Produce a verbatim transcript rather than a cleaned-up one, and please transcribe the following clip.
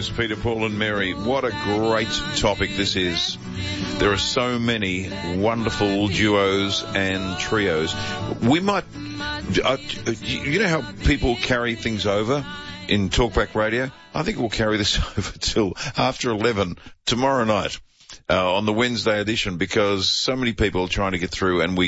James, Peter, Paul and Mary. What a great topic this is. There are so many wonderful duos and trios. We might, uh, you know how people carry things over in Talkback Radio? I think we'll carry this over till after eleven tomorrow night uh, on the Wednesday edition, because so many people are trying to get through and we